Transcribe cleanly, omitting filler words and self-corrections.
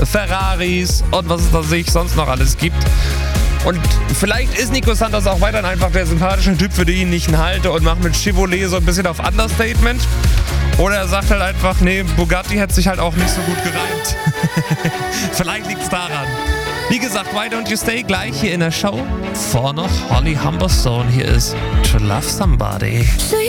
Ferraris und was es da sich sonst noch alles gibt. Und vielleicht ist Nico Santos auch weiterhin einfach der sympathische Typ, für den ich nicht halte und macht mit Chevrolet so ein bisschen auf Understatement. Oder er sagt halt einfach, nee, Bugatti hätte sich halt auch nicht so gut gereimt. Vielleicht liegt es daran. Wie gesagt, Why Don't You Stay gleich hier in der Show. Vor noch Holly Humberstone. Hier ist To Love Somebody.